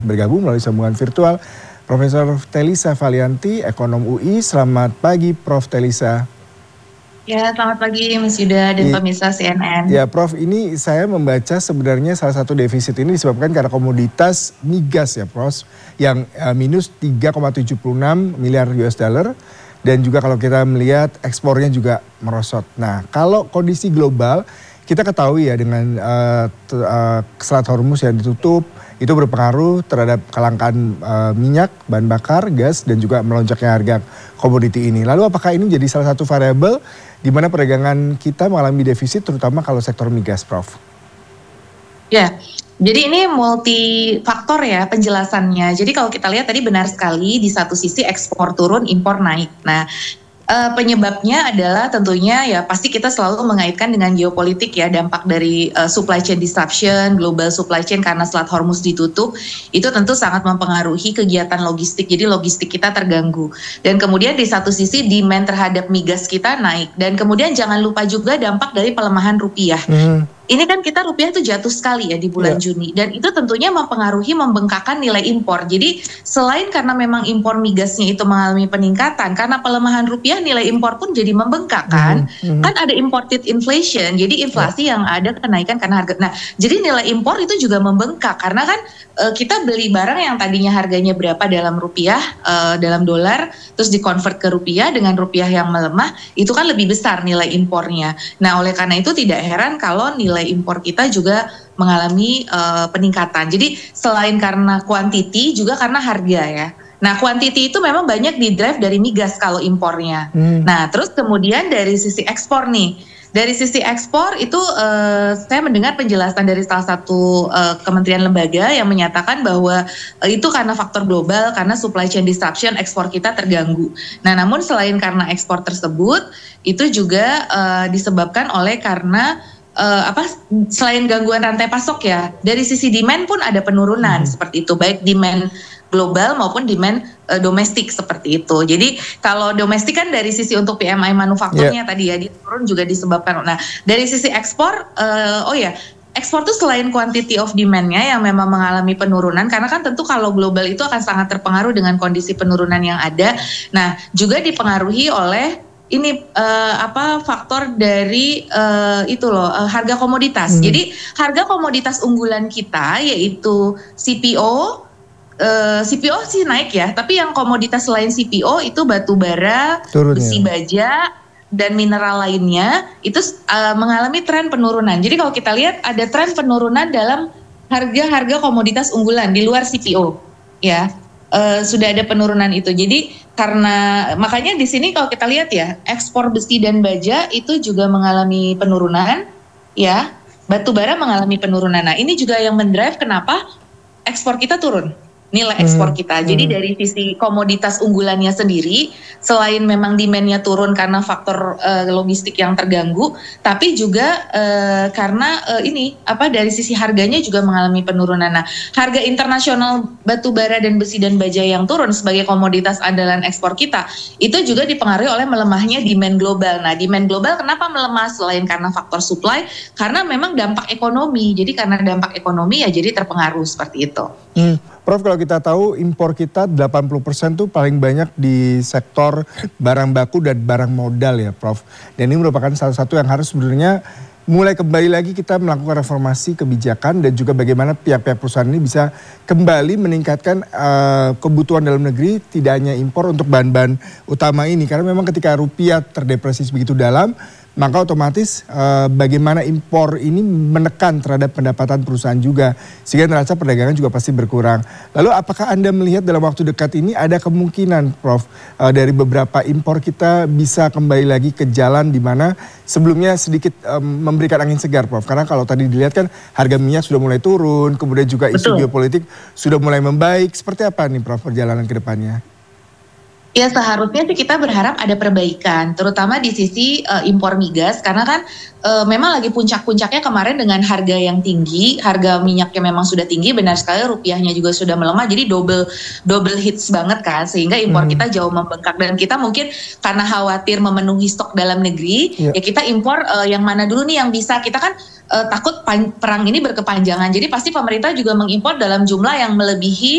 Bergabung melalui sambungan virtual Profesor Telisa Valianti, Ekonom UI. Selamat pagi Prof. Telisa. Ya, selamat pagi Mas Yuda dan pemirsa CNN. Ya Prof, ini saya membaca sebenarnya salah satu defisit ini disebabkan karena komoditas migas ya Prof, yang minus 3,76 miliar US dollar. Dan juga kalau kita melihat ekspornya juga merosot. Nah, kalau kondisi global, kita ketahui ya dengan Selat Hormuz yang ditutup, itu berpengaruh terhadap kelangkaan minyak, bahan bakar, gas, dan juga melonjaknya harga komoditi ini. Lalu apakah ini menjadi salah satu variabel di mana perdagangan kita mengalami defisit, terutama kalau sektor migas, Prof? Ya, jadi ini multifaktor ya penjelasannya. Jadi kalau kita lihat tadi benar sekali, di satu sisi ekspor turun, impor naik. Nah, penyebabnya adalah tentunya ya pasti kita selalu mengaitkan dengan geopolitik ya, dampak dari supply chain disruption, global supply chain karena Selat Hormuz ditutup, itu tentu sangat mempengaruhi kegiatan logistik, jadi logistik kita terganggu. Dan kemudian di satu sisi demand terhadap migas kita naik, dan kemudian jangan lupa juga dampak dari pelemahan rupiah. Ini kan kita rupiah itu jatuh sekali ya di bulan Juni, dan itu tentunya mempengaruhi membengkakkan nilai impor. Jadi selain karena memang impor migasnya itu mengalami peningkatan, karena pelemahan rupiah nilai impor pun jadi membengkak kan. Kan ada imported inflation, jadi inflasi yang ada kenaikan karena harga. Nah, jadi nilai impor itu juga membengkak karena kan kita beli barang yang tadinya harganya berapa dalam rupiah, dalam dolar, terus dikonvert ke rupiah dengan rupiah yang melemah, itu kan lebih besar nilai impornya. Nah, oleh karena itu tidak heran kalau nilai impor kita juga mengalami peningkatan. Jadi selain karena quantity juga karena harga ya. Nah, quantity itu memang banyak di drive dari migas kalau impornya. Nah, terus kemudian dari sisi ekspor nih. Dari sisi ekspor itu saya mendengar penjelasan dari salah satu kementerian lembaga yang menyatakan bahwa itu karena faktor global, karena supply chain disruption ekspor kita terganggu. Nah, namun selain karena ekspor tersebut, itu juga disebabkan oleh karena selain gangguan rantai pasok ya, dari sisi demand pun ada penurunan seperti itu, baik demand global maupun demand domestik seperti itu. Jadi kalau domestik kan dari sisi untuk PMI manufakturnya tadi ya, dia turun juga disebabkan. Nah, dari sisi ekspor, ekspor tuh selain quantity of demand-nya yang memang mengalami penurunan, karena kan tentu kalau global itu akan sangat terpengaruh dengan kondisi penurunan yang ada. Nah, juga dipengaruhi oleh ini faktor dari harga komoditas. Jadi harga komoditas unggulan kita yaitu CPO sih naik ya, tapi yang komoditas selain CPO itu batu bara, besi baja, dan mineral lainnya itu mengalami tren penurunan. Jadi kalau kita lihat ada tren penurunan dalam harga-harga komoditas unggulan di luar CPO ya. Sudah ada penurunan itu. Jadi karena makanya di sini kalau kita lihat ya, ekspor besi dan baja itu juga mengalami penurunan ya. Batu bara mengalami penurunan. Nah, ini juga yang mendrive kenapa ekspor kita turun. Nilai ekspor kita. Jadi dari sisi komoditas unggulannya sendiri, selain memang demand-nya turun karena faktor logistik yang terganggu, tapi juga karena dari sisi harganya juga mengalami penurunan. Nah, harga internasional batu bara dan besi dan baja yang turun sebagai komoditas andalan ekspor kita, itu juga dipengaruhi oleh melemahnya demand global. Nah, demand global kenapa melemah selain karena faktor supply? Karena memang dampak ekonomi. Jadi karena dampak ekonomi ya jadi terpengaruh seperti itu. Prof, kalau kita tahu impor kita 80% tuh paling banyak di sektor barang baku dan barang modal ya Prof. Dan ini merupakan salah satu yang harus sebenarnya mulai kembali lagi kita melakukan reformasi kebijakan dan juga bagaimana pihak-pihak perusahaan ini bisa kembali meningkatkan kebutuhan dalam negeri, tidak hanya impor untuk bahan-bahan utama ini. Karena memang ketika rupiah terdepresi begitu dalam, maka otomatis bagaimana impor ini menekan terhadap pendapatan perusahaan juga, sehingga neraca perdagangan juga pasti berkurang. Lalu apakah Anda melihat dalam waktu dekat ini ada kemungkinan Prof dari beberapa impor kita bisa kembali lagi ke jalan di mana sebelumnya sedikit memberikan angin segar Prof? Karena kalau tadi dilihat kan harga minyak sudah mulai turun, kemudian juga isu geopolitik sudah mulai membaik. Seperti apa nih Prof perjalanan ke depannya? Ya, seharusnya sih kita berharap ada perbaikan, terutama di sisi impor migas, karena kan memang lagi puncak-puncaknya kemarin dengan harga yang tinggi, harga minyaknya memang sudah tinggi, benar sekali rupiahnya juga sudah melemah, jadi double hits banget kan, sehingga impor kita jauh membengkak, dan kita mungkin karena khawatir memenuhi stok dalam negeri, ya kita impor yang mana dulu nih yang bisa, kita kan takut perang ini berkepanjangan, jadi pasti pemerintah juga mengimpor dalam jumlah yang melebihi